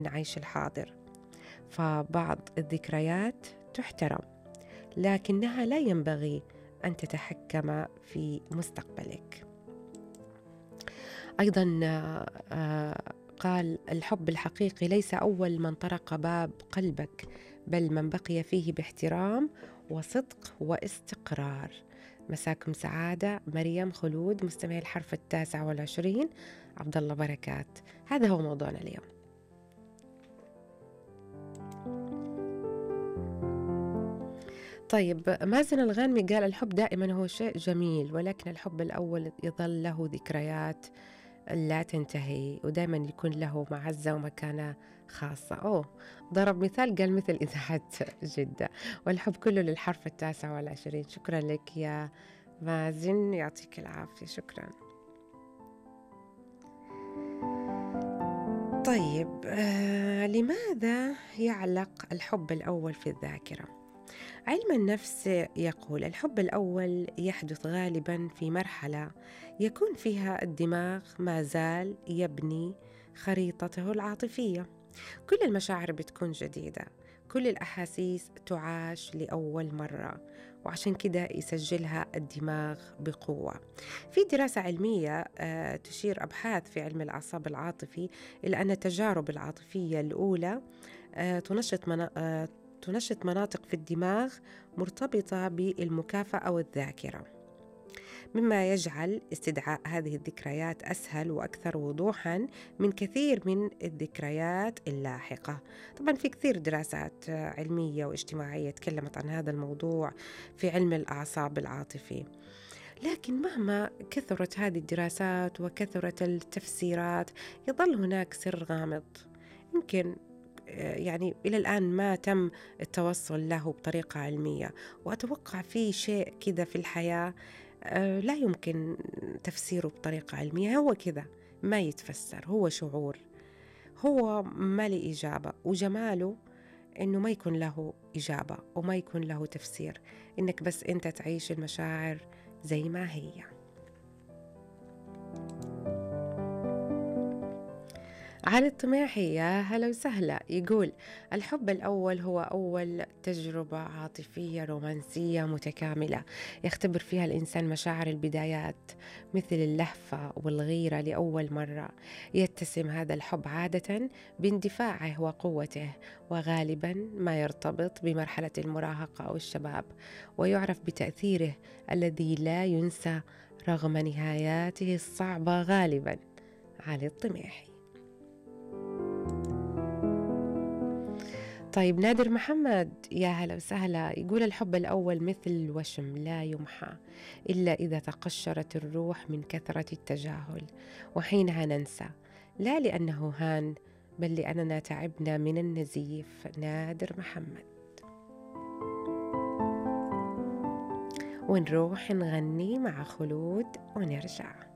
عيش الحاضر. فبعض الذكريات تحترم، لكنها لا ينبغي أن تتحكم في مستقبلك. أيضا قال: الحب الحقيقي ليس أول من طرق باب قلبك، بل من بقي فيه باحترام وصدق واستقرار. مساكم سعادة. مريم خلود، مستمعي الحرف 29، عبد الله بركات. هذا هو موضوعنا اليوم. طيب، مازن الغانمي قال: الحب دائما هو شيء جميل، ولكن الحب الأول يظل له ذكريات لا تنتهي، ودائما يكون له معزة ومكانة خاصة. ضرب مثال، قال: مثل إذاعة جدة. والحب كله للحرف 29. شكرا لك يا مازن، يعطيك العافية. شكرا. طيب، لماذا يعلق الحب الأول في الذاكرة؟ علم النفس يقول: الحب الأول يحدث غالبا في مرحلة يكون فيها الدماغ ما زال يبني خريطته العاطفية. كل المشاعر بتكون جديدة، كل الأحاسيس تعاش لأول مرة، وعشان كده يسجلها الدماغ بقوة. في دراسة علمية تشير أبحاث في علم الأعصاب العاطفي إلى أن التجارب العاطفية الأولى تنشط مناطق في الدماغ مرتبطة بالمكافأة والذاكرة، مما يجعل استدعاء هذه الذكريات أسهل وأكثر وضوحاً من كثير من الذكريات اللاحقة. طبعاً في كثير دراسات علمية واجتماعية تكلمت عن هذا الموضوع في علم الأعصاب العاطفي، لكن مهما كثرت هذه الدراسات وكثرت التفسيرات يظل هناك سر غامض، يمكن يعني إلى الآن ما تم التوصل له بطريقة علمية. وأتوقع في شيء كذا في الحياة لا يمكن تفسيره بطريقة علمية، هو كذا ما يتفسر، هو شعور، هو ما له إجابة. وجماله إنه ما يكون له إجابة وما يكون له تفسير، إنك بس أنت تعيش المشاعر زي ما هي. علي الطميحي، يا هلا وسهلا، يقول: الحب الأول هو أول تجربة عاطفية رومانسية متكاملة يختبر فيها الإنسان مشاعر البدايات، مثل اللهفة والغيرة لأول مرة. يتسم هذا الحب عادة باندفاعه وقوته، وغالبا ما يرتبط بمرحلة المراهقة أو الشباب، ويعرف بتأثيره الذي لا ينسى رغم نهاياته الصعبة غالبا. علي الطميحي. طيب، نادر محمد، يا هلا وسهلا، يقول: الحب الأول مثل الوشم لا يمحى إلا إذا تقشرت الروح من كثرة التجاهل، وحينها ننسى، لا لأنه هان بل لأننا تعبنا من النزيف. نادر محمد. ونروح نغني مع خلود ونرجع.